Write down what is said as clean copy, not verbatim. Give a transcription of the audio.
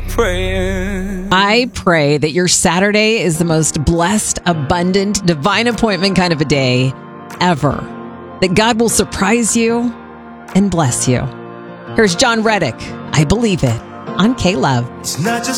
praying. I pray that your Saturday is the most blessed, abundant, divine appointment kind of a day ever. That God will surprise you and bless you. Here's John Reddick. I believe it on K-Love. It's not just